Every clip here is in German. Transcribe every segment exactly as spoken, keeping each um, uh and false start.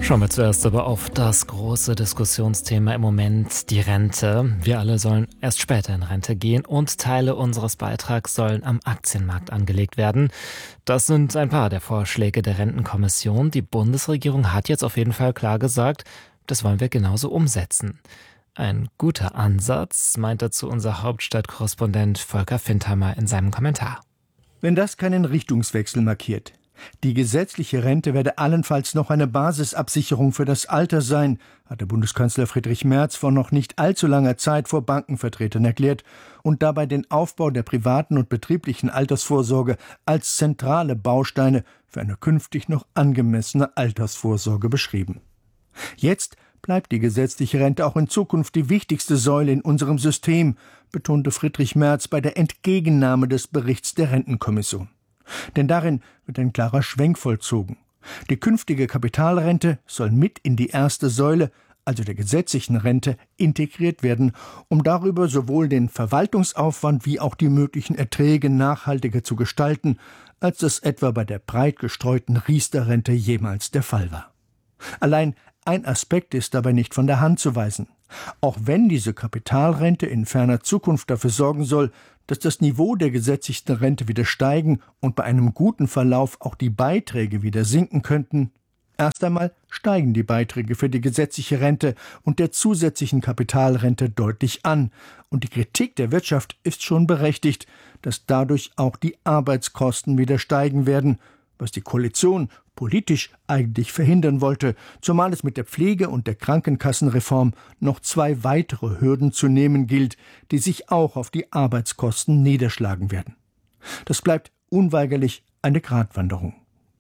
Schauen wir zuerst aber auf das große Diskussionsthema im Moment, die Rente. Wir alle sollen erst später in Rente gehen und Teile unseres Beitrags sollen am Aktienmarkt angelegt werden. Das sind ein paar der Vorschläge der Rentenkommission. Die Bundesregierung hat jetzt auf jeden Fall klar gesagt, das wollen wir genauso umsetzen. Ein guter Ansatz, meint dazu unser Hauptstadtkorrespondent Volker Findhammer in seinem Kommentar. Wenn das keinen Richtungswechsel markiert. Die gesetzliche Rente werde allenfalls noch eine Basisabsicherung für das Alter sein, hatte Bundeskanzler Friedrich Merz vor noch nicht allzu langer Zeit vor Bankenvertretern erklärt und dabei den Aufbau der privaten und betrieblichen Altersvorsorge als zentrale Bausteine für eine künftig noch angemessene Altersvorsorge beschrieben. Jetzt bleibt die gesetzliche Rente auch in Zukunft die wichtigste Säule in unserem System, betonte Friedrich Merz bei der Entgegennahme des Berichts der Rentenkommission. Denn darin wird ein klarer Schwenk vollzogen. Die künftige Kapitalrente soll mit in die erste Säule, also der gesetzlichen Rente, integriert werden, um darüber sowohl den Verwaltungsaufwand wie auch die möglichen Erträge nachhaltiger zu gestalten, als das etwa bei der breit gestreuten Riester-Rente jemals der Fall war. Allein ein Aspekt ist dabei nicht von der Hand zu weisen. Auch wenn diese Kapitalrente in ferner Zukunft dafür sorgen soll, dass das Niveau der gesetzlichen Rente wieder steigen und bei einem guten Verlauf auch die Beiträge wieder sinken könnten, erst einmal steigen die Beiträge für die gesetzliche Rente und der zusätzlichen Kapitalrente deutlich an. Und die Kritik der Wirtschaft ist schon berechtigt, dass dadurch auch die Arbeitskosten wieder steigen werden, was die Koalition politisch eigentlich verhindern wollte, zumal es mit der Pflege- und der Krankenkassenreform noch zwei weitere Hürden zu nehmen gilt, die sich auch auf die Arbeitskosten niederschlagen werden. Das bleibt unweigerlich eine Gratwanderung.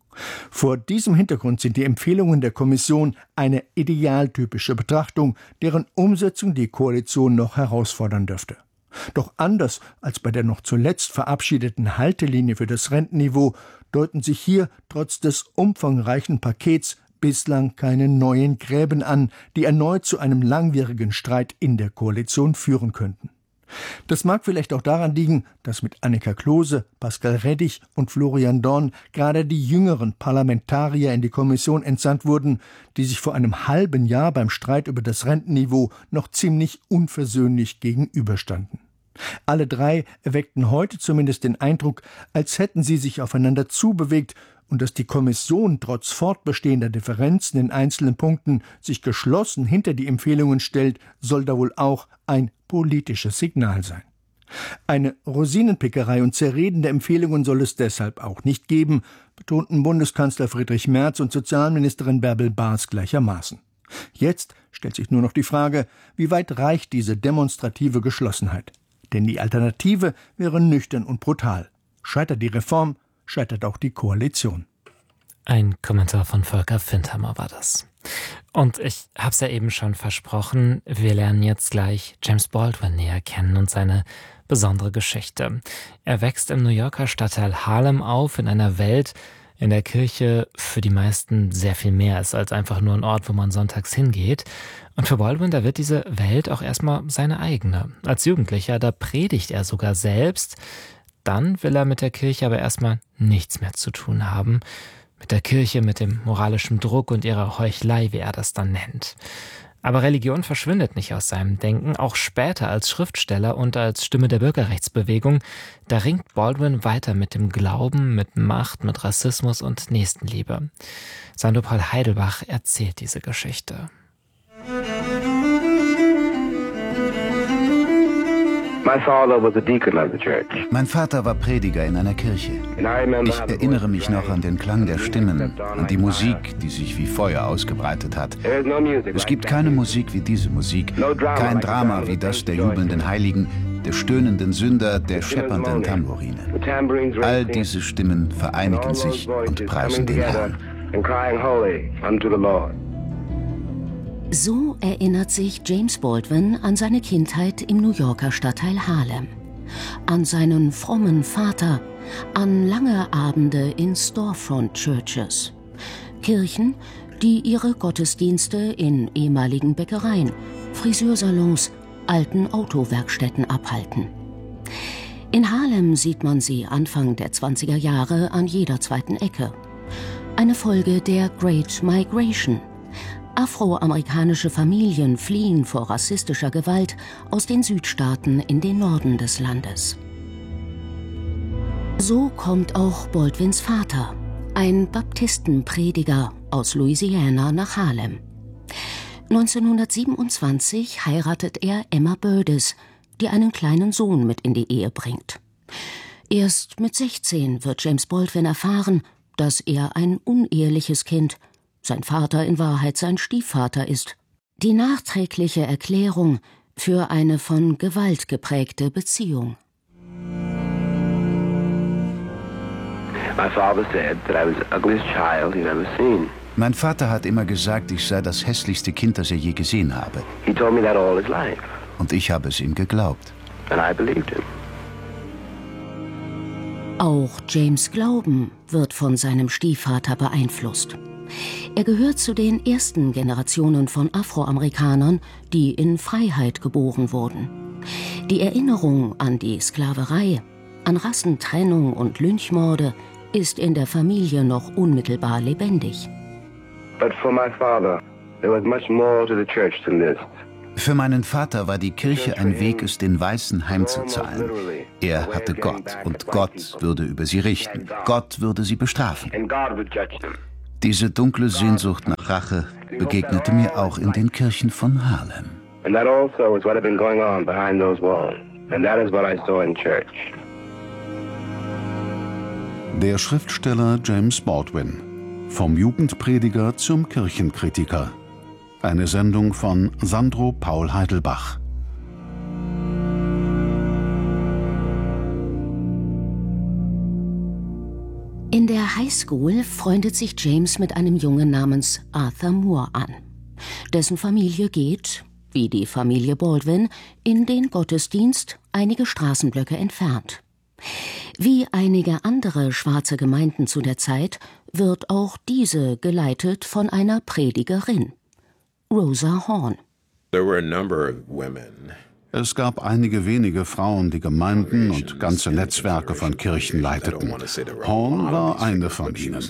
Vor diesem Hintergrund sind die Empfehlungen der Kommission eine idealtypische Betrachtung, deren Umsetzung die Koalition noch herausfordern dürfte. Doch anders als bei der noch zuletzt verabschiedeten Haltelinie für das Rentenniveau deuten sich hier trotz des umfangreichen Pakets bislang keine neuen Gräben an, die erneut zu einem langwierigen Streit in der Koalition führen könnten. Das mag vielleicht auch daran liegen, dass mit Annika Klose, Pascal Reddich und Florian Dorn gerade die jüngeren Parlamentarier in die Kommission entsandt wurden, die sich vor einem halben Jahr beim Streit über das Rentenniveau noch ziemlich unversöhnlich gegenüberstanden. Alle drei erweckten heute zumindest den Eindruck, als hätten sie sich aufeinander zubewegt und dass die Kommission trotz fortbestehender Differenzen in einzelnen Punkten sich geschlossen hinter die Empfehlungen stellt, soll da wohl auch ein politisches Signal sein. Eine Rosinenpickerei und Zerreden der Empfehlungen soll es deshalb auch nicht geben, betonten Bundeskanzler Friedrich Merz und Sozialministerin Bärbel Baas gleichermaßen. Jetzt stellt sich nur noch die Frage, wie weit reicht diese demonstrative Geschlossenheit? Denn die Alternative wäre nüchtern und brutal. Scheitert die Reform, scheitert auch die Koalition. Ein Kommentar von Volker Findhammer war das. Und ich hab's ja eben schon versprochen, wir lernen jetzt gleich James Baldwin näher kennen und seine besondere Geschichte. Er wächst im New Yorker Stadtteil Harlem auf, in einer Welt, in der Kirche für die meisten sehr viel mehr ist als einfach nur ein Ort, wo man sonntags hingeht. Und für Baldwin, da wird diese Welt auch erstmal seine eigene. Als Jugendlicher, da predigt er sogar selbst. Dann will er mit der Kirche aber erstmal nichts mehr zu tun haben. Mit der Kirche, mit dem moralischen Druck und ihrer Heuchelei, wie er das dann nennt. Aber Religion verschwindet nicht aus seinem Denken. Auch später als Schriftsteller und als Stimme der Bürgerrechtsbewegung, da ringt Baldwin weiter mit dem Glauben, mit Macht, mit Rassismus und Nächstenliebe. Sandro Paul Heidelbach erzählt diese Geschichte. Mein Vater war Prediger in einer Kirche. Ich erinnere mich noch an den Klang der Stimmen, an die Musik, die sich wie Feuer ausgebreitet hat. Es gibt keine Musik wie diese Musik, kein Drama wie das der jubelnden Heiligen, der stöhnenden Sünder, der scheppernden Tambourine. All diese Stimmen vereinigen sich und preisen den Herrn. So erinnert sich James Baldwin an seine Kindheit im New Yorker Stadtteil Harlem, an seinen frommen Vater, an lange Abende in Storefront-Churches, Kirchen, die ihre Gottesdienste in ehemaligen Bäckereien, Friseursalons, alten Autowerkstätten abhalten. In Harlem sieht man sie Anfang der zwanziger Jahre an jeder zweiten Ecke. Eine Folge der Great Migration, Afroamerikanische Familien fliehen vor rassistischer Gewalt aus den Südstaaten in den Norden des Landes. So kommt auch Baldwins Vater, ein Baptistenprediger aus Louisiana, nach Harlem. neunzehnhundertsiebenundzwanzig heiratet er Emma Burdes, die einen kleinen Sohn mit in die Ehe bringt. Erst mit sechzehn wird James Baldwin erfahren, dass er ein uneheliches Kind, sein Vater in Wahrheit sein Stiefvater ist. Die nachträgliche Erklärung für eine von Gewalt geprägte Beziehung. Mein Vater hat immer gesagt, ich sei das hässlichste Kind, das er je gesehen habe. Und ich habe es ihm geglaubt. Auch James' Glauben wird von seinem Stiefvater beeinflusst. Er gehört zu den ersten Generationen von Afroamerikanern, die in Freiheit geboren wurden. Die Erinnerung an die Sklaverei, an Rassentrennung und Lynchmorde ist in der Familie noch unmittelbar lebendig. Für meinen Vater war die Kirche ein Weg, es den Weißen heimzuzahlen. Er hatte Gott, und Gott würde über sie richten. Gott würde sie bestrafen. Diese dunkle Sehnsucht nach Rache begegnete mir auch in den Kirchen von Harlem. Der Schriftsteller James Baldwin. Vom Jugendprediger zum Kirchenkritiker. Eine Sendung von Sandro Paul Heidelbach. In der Highschool freundet sich James mit einem Jungen namens Arthur Moore an. Dessen Familie geht, wie die Familie Baldwin, in den Gottesdienst einige Straßenblöcke entfernt. Wie einige andere schwarze Gemeinden zu der Zeit wird auch diese geleitet von einer Predigerin, Rosa Horn. Es gab einige wenige Frauen, die Gemeinden und ganze Netzwerke von Kirchen leiteten. Horn war eine von ihnen.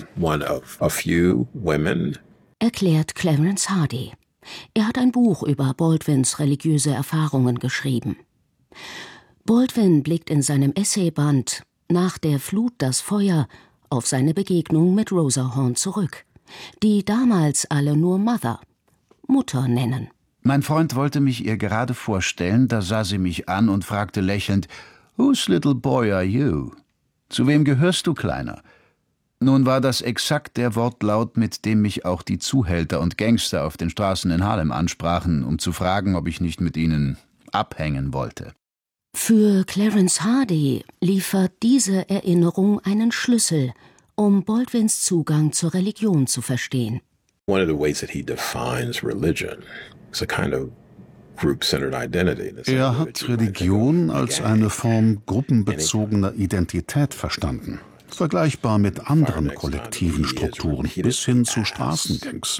Erklärt Clarence Hardy. Er hat ein Buch über Baldwins religiöse Erfahrungen geschrieben. Baldwin blickt in seinem Essayband »Nach der Flut das Feuer« auf seine Begegnung mit Rosa Horn zurück, die damals alle nur Mother, Mutter nennen. Mein Freund wollte mich ihr gerade vorstellen, da sah sie mich an und fragte lächelnd, »Whose little boy are you?« »Zu wem gehörst du, Kleiner?« Nun war das exakt der Wortlaut, mit dem mich auch die Zuhälter und Gangster auf den Straßen in Harlem ansprachen, um zu fragen, ob ich nicht mit ihnen abhängen wollte. Für Clarence Hardy liefert diese Erinnerung einen Schlüssel, um Baldwins Zugang zur Religion zu verstehen. One of the ways that he defines religion is a kind of group-centered identity. Er hat Religion als eine Form gruppenbezogener Identität verstanden, vergleichbar mit anderen kollektiven Strukturen bis hin zu Straßengangs.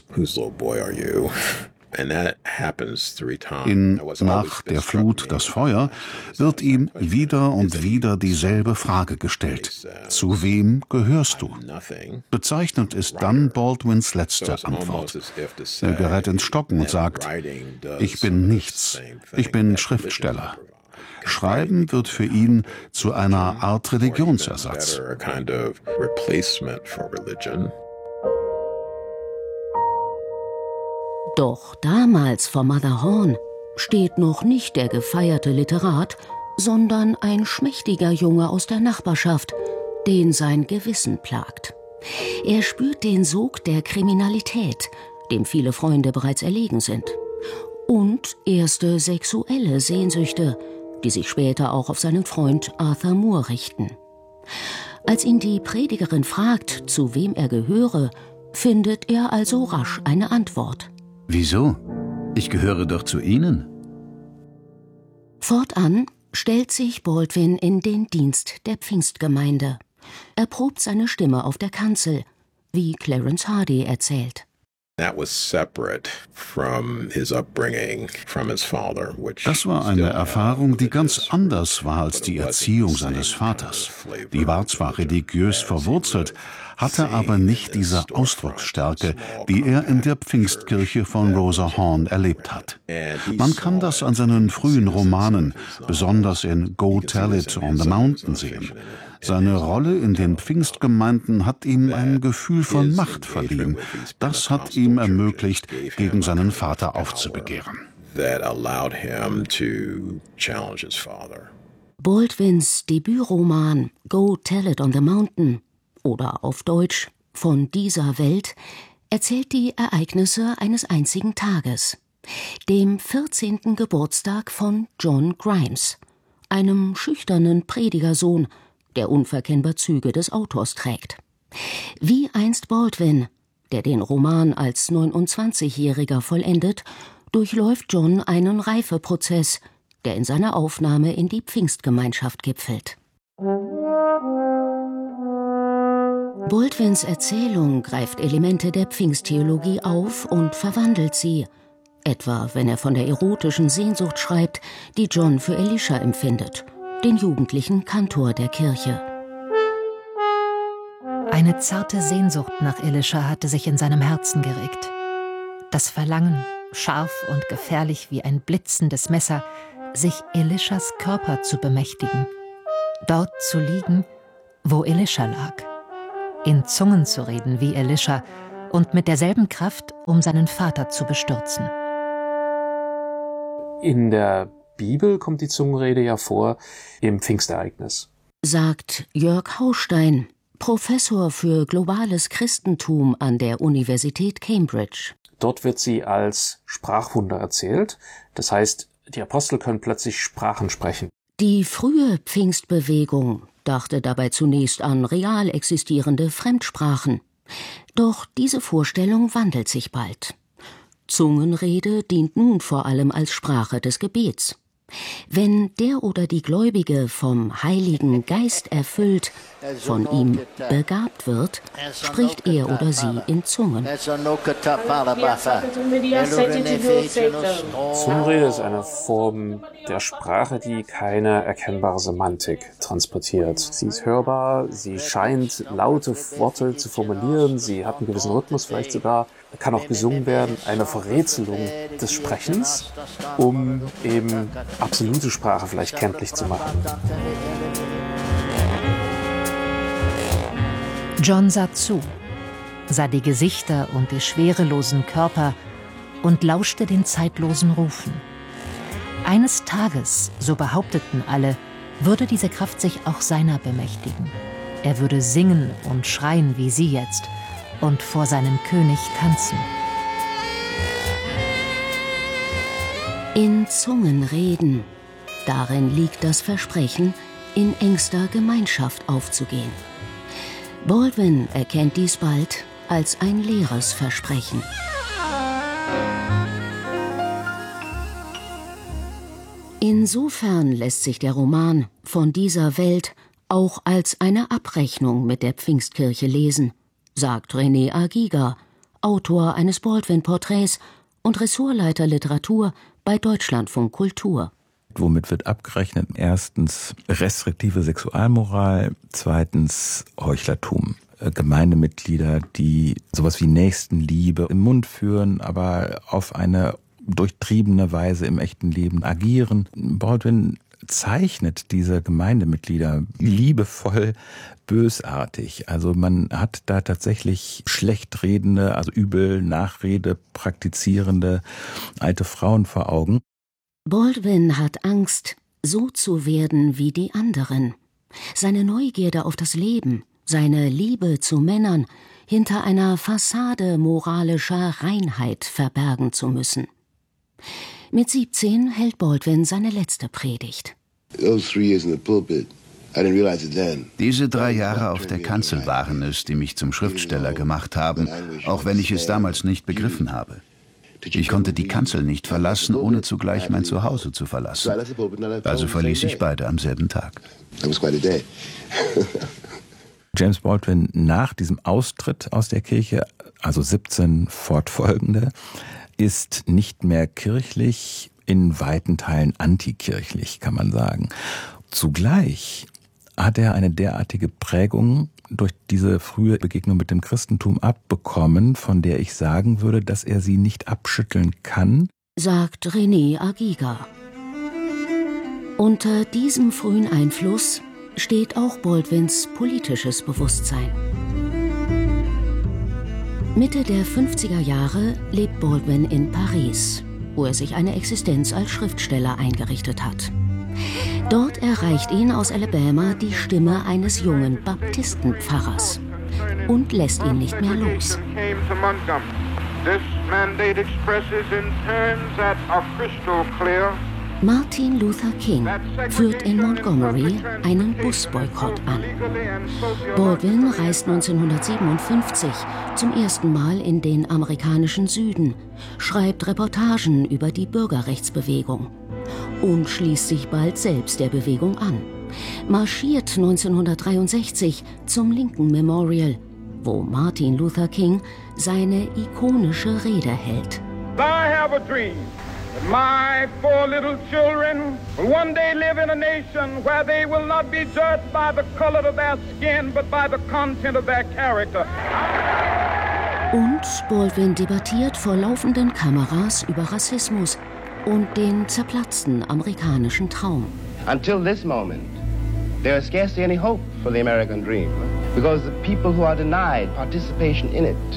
In »Nach der Flut das Feuer« wird ihm wieder und wieder dieselbe Frage gestellt. Zu wem gehörst du? Bezeichnend ist dann Baldwins letzte Antwort. Er gerät ins Stocken und sagt, ich bin nichts, ich bin Schriftsteller. Schreiben wird für ihn zu einer Art Religionsersatz. Doch damals vor Mother Horn steht noch nicht der gefeierte Literat, sondern ein schmächtiger Junge aus der Nachbarschaft, den sein Gewissen plagt. Er spürt den Sog der Kriminalität, dem viele Freunde bereits erlegen sind, und erste sexuelle Sehnsüchte, die sich später auch auf seinen Freund Arthur Moore richten. Als ihn die Predigerin fragt, zu wem er gehöre, findet er also rasch eine Antwort. Wieso? Ich gehöre doch zu Ihnen. Fortan stellt sich Baldwin in den Dienst der Pfingstgemeinde. Er probt seine Stimme auf der Kanzel, wie Clarence Hardy erzählt. Das war eine Erfahrung, die ganz anders war als die Erziehung seines Vaters. Die war zwar religiös verwurzelt, hatte aber nicht diese Ausdrucksstärke, die er in der Pfingstkirche von Rosa Horn erlebt hat. Man kann das an seinen frühen Romanen, besonders in Go Tell It on the Mountain, sehen. Seine Rolle in den Pfingstgemeinden hat ihm ein Gefühl von Macht verliehen. Das hat ihm ermöglicht, gegen seinen Vater aufzubegehren. Baldwins Debütroman Go Tell It on the Mountain oder auf Deutsch Von dieser Welt erzählt die Ereignisse eines einzigen Tages, dem vierzehnten Geburtstag von John Grimes, einem schüchternen Predigersohn, der unverkennbar Züge des Autors trägt. Wie einst Baldwin, der den Roman als neunundzwanzigjähriger vollendet, durchläuft John einen Reifeprozess, der in seiner Aufnahme in die Pfingstgemeinschaft gipfelt. Baldwins Erzählung greift Elemente der Pfingsttheologie auf und verwandelt sie, etwa wenn er von der erotischen Sehnsucht schreibt, die John für Elisha empfindet, den jugendlichen Kantor der Kirche. Eine zarte Sehnsucht nach Elisha hatte sich in seinem Herzen geregt. Das Verlangen, scharf und gefährlich wie ein blitzendes Messer, sich Elishas Körper zu bemächtigen, dort zu liegen, wo Elisha lag, in Zungen zu reden wie Elisha und mit derselben Kraft, um seinen Vater zu bestürzen. In der Bibel kommt die Zungenrede ja vor im Pfingstereignis. Sagt Jörg Haustein, Professor für globales Christentum an der Universität Cambridge. Dort wird sie als Sprachwunder erzählt. Das heißt, die Apostel können plötzlich Sprachen sprechen. Die frühe Pfingstbewegung dachte dabei zunächst an real existierende Fremdsprachen. Doch diese Vorstellung wandelt sich bald. Zungenrede dient nun vor allem als Sprache des Gebets. Wenn der oder die Gläubige vom Heiligen Geist erfüllt, von ihm begabt wird, spricht er oder sie in Zungen. Zungenrede ist eine Form der Sprache, die keine erkennbare Semantik transportiert. Sie ist hörbar, sie scheint laute Worte zu formulieren, sie hat einen gewissen Rhythmus vielleicht sogar, kann auch gesungen werden, eine Verrätselung des Sprechens, um eben absolute Sprache vielleicht kenntlich zu machen. John sah zu, sah die Gesichter und die schwerelosen Körper und lauschte den zeitlosen Rufen. Eines Tages, so behaupteten alle, würde diese Kraft sich auch seiner bemächtigen. Er würde singen und schreien wie sie jetzt und vor seinem König tanzen. In Zungen reden, darin liegt das Versprechen, in engster Gemeinschaft aufzugehen. Baldwin erkennt dies bald als ein leeres Versprechen. Insofern lässt sich der Roman Von dieser Welt auch als eine Abrechnung mit der Pfingstkirche lesen, sagt René Agiga, Autor eines Baldwin-Porträts und Ressortleiter Literatur bei Deutschlandfunk Kultur. Womit wird abgerechnet? Erstens restriktive Sexualmoral, zweitens Heuchlertum. Gemeindemitglieder, die sowas wie Nächstenliebe im Mund führen, aber auf eine durchtriebene Weise im echten Leben agieren. Baldwin zeichnet diese Gemeindemitglieder liebevoll bösartig. Also man hat da tatsächlich schlecht redende, also übel Nachrede praktizierende alte Frauen vor Augen. Baldwin hat Angst, so zu werden wie die anderen. Seine Neugierde auf das Leben, seine Liebe zu Männern hinter einer Fassade moralischer Reinheit verbergen zu müssen. Mit siebzehn hält Baldwin seine letzte Predigt. Diese drei Jahre auf der Kanzel waren es, die mich zum Schriftsteller gemacht haben, auch wenn ich es damals nicht begriffen habe. Ich konnte die Kanzel nicht verlassen, ohne zugleich mein Zuhause zu verlassen. Also verließ ich beide am selben Tag. James Baldwin nach diesem Austritt aus der Kirche, also siebzehn fortfolgende, ist nicht mehr kirchlich, in weiten Teilen antikirchlich, kann man sagen. Zugleich hat er eine derartige Prägung durch diese frühe Begegnung mit dem Christentum abbekommen, von der ich sagen würde, dass er sie nicht abschütteln kann, sagt René Agiga. Unter diesem frühen Einfluss steht auch Baldwins politisches Bewusstsein. Mitte der fünfziger Jahre lebt Baldwin in Paris, wo er sich eine Existenz als Schriftsteller eingerichtet hat. Dort erreicht ihn aus Alabama die Stimme eines jungen Baptistenpfarrers und lässt ihn nicht mehr los. Martin Luther King führt in Montgomery einen Busboykott an. Baldwin reist neunzehnhundertsiebenundfünfzig zum ersten Mal in den amerikanischen Süden, schreibt Reportagen über die Bürgerrechtsbewegung und schließt sich bald selbst der Bewegung an, marschiert neunzehnhundertdreiundsechzig zum Lincoln Memorial, wo Martin Luther King seine ikonische Rede hält. I have a dream. My four little children will one day live in a nation where they will not be judged by the color of their skin, but by the content of their character. Und Baldwin debattiert vor laufenden Kameras über Rassismus und den zerplatzten amerikanischen Traum. Until this moment, there is scarcely any hope for the American dream, because the people who are denied participation in it.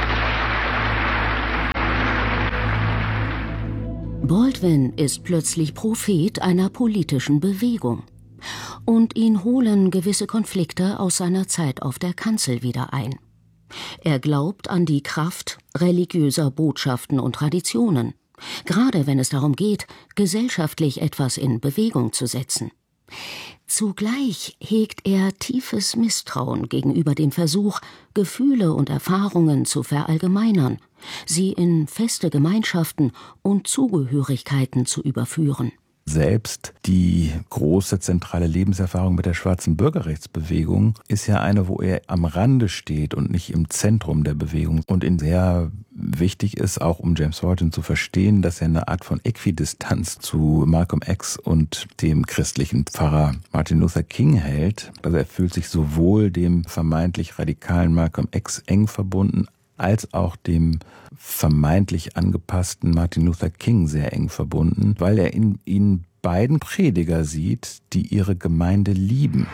Baldwin ist plötzlich Prophet einer politischen Bewegung. Und ihn holen gewisse Konflikte aus seiner Zeit auf der Kanzel wieder ein. Er glaubt an die Kraft religiöser Botschaften und Traditionen, gerade wenn es darum geht, gesellschaftlich etwas in Bewegung zu setzen. Zugleich hegt er tiefes Misstrauen gegenüber dem Versuch, Gefühle und Erfahrungen zu verallgemeinern, sie in feste Gemeinschaften und Zugehörigkeiten zu überführen. Selbst die große zentrale Lebenserfahrung mit der schwarzen Bürgerrechtsbewegung ist ja eine, wo er am Rande steht und nicht im Zentrum der Bewegung. Und in sehr wichtig ist auch, um James Baldwin zu verstehen, dass er eine Art von Äquidistanz zu Malcolm X und dem christlichen Pfarrer Martin Luther King hält. Also er fühlt sich sowohl dem vermeintlich radikalen Malcolm X eng verbunden, als auch dem vermeintlich angepassten Martin Luther King sehr eng verbunden, weil er in ihnen beiden Prediger sieht, die ihre Gemeinde lieben.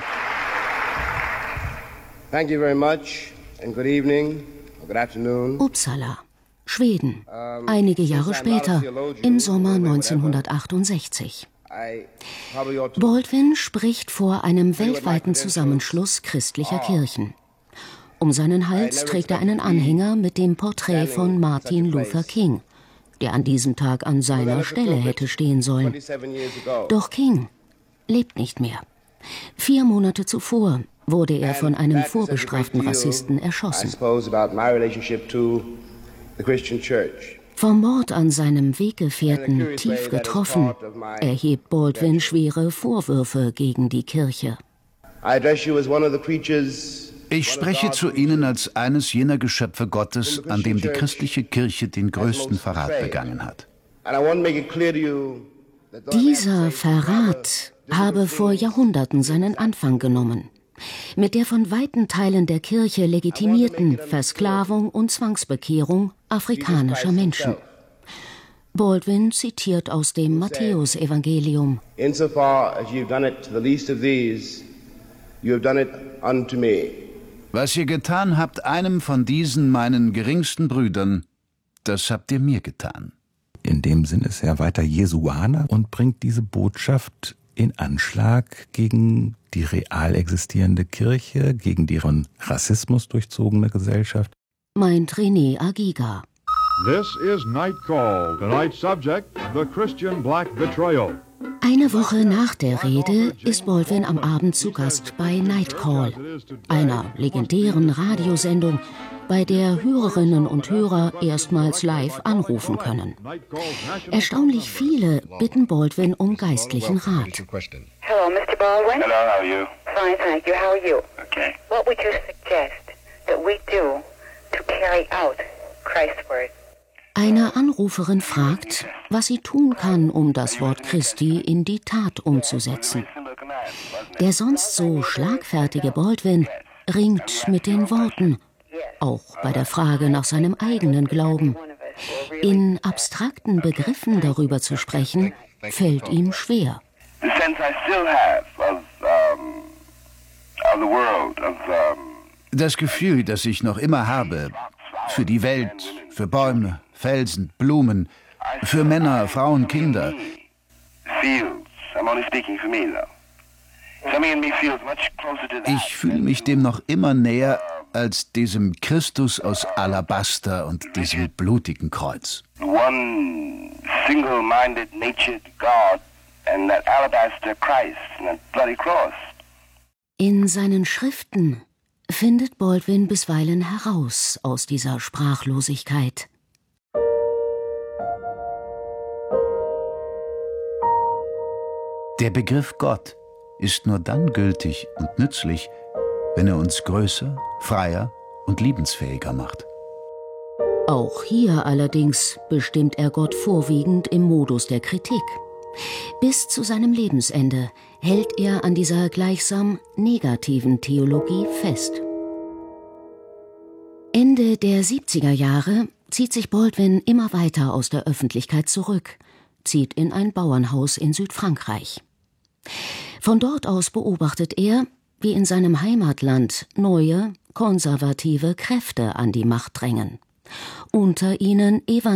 Thank you very much and good evening, good afternoon. Uppsala, Schweden, einige Jahre später, im Sommer neunzehnhundertachtundsechzig. Baldwin spricht vor einem weltweiten Zusammenschluss christlicher Kirchen. Um seinen Hals trägt er einen Anhänger mit dem Porträt von Martin Luther King, der an diesem Tag an seiner Stelle hätte stehen sollen. Doch King lebt nicht mehr. Vier Monate zuvor wurde er von einem vorbestraften Rassisten erschossen. Vom Mord an seinem Weggefährten tief getroffen, erhebt Baldwin schwere Vorwürfe gegen die Kirche. Ich spreche zu Ihnen als eines jener Geschöpfe Gottes, an dem die christliche Kirche den größten Verrat begangen hat. Dieser Verrat habe vor Jahrhunderten seinen Anfang genommen. Mit der von weiten Teilen der Kirche legitimierten Versklavung und Zwangsbekehrung afrikanischer Menschen. Baldwin zitiert aus dem Matthäusevangelium. Insofar as you've done it to the least of these, you have done it unto me. Was ihr getan habt einem von diesen meinen geringsten Brüdern, das habt ihr mir getan. In dem Sinn ist er weiter Jesuaner und bringt diese Botschaft in Anschlag gegen die real existierende Kirche, gegen die von Rassismus durchzogene Gesellschaft. Meint René Agiga. This is Night Call. Tonight's subject, the Christian Black Betrayal. Eine Woche nach der Rede ist Baldwin am Abend zu Gast bei Night Call, einer legendären Radiosendung, bei der Hörerinnen und Hörer erstmals live anrufen können. Erstaunlich viele bitten Baldwin um geistlichen Rat. Hello, Mister Baldwin. Hello, how are you? Fine, thank you. How are you? Okay. What would you suggest that we do to carry out Christ's word? Eine Anruferin fragt, was sie tun kann, um das Wort Christi in die Tat umzusetzen. Der sonst so schlagfertige Baldwin ringt mit den Worten, auch bei der Frage nach seinem eigenen Glauben. In abstrakten Begriffen darüber zu sprechen, fällt ihm schwer. Das Gefühl, das ich noch immer habe, für die Welt, für Bäume, Felsen, Blumen, für Männer, Frauen, Kinder. Ich fühle mich dem noch immer näher als diesem Christus aus Alabaster und diesem blutigen Kreuz. One single-minded natured God and that alabaster Christ and that bloody cross. In seinen Schriften findet Baldwin bisweilen heraus aus dieser Sprachlosigkeit. Der Begriff Gott ist nur dann gültig und nützlich, wenn er uns größer, freier und liebensfähiger macht. Auch hier allerdings bestimmt er Gott vorwiegend im Modus der Kritik. Bis zu seinem Lebensende hält er an dieser gleichsam negativen Theologie fest. Ende der siebziger Jahre zieht sich Baldwin immer weiter aus der Öffentlichkeit zurück, zieht in ein Bauernhaus in Südfrankreich. Von dort aus beobachtet er, wie in seinem Heimatland neue, konservative Kräfte an die Macht drängen. Unter ihnen Evangelisten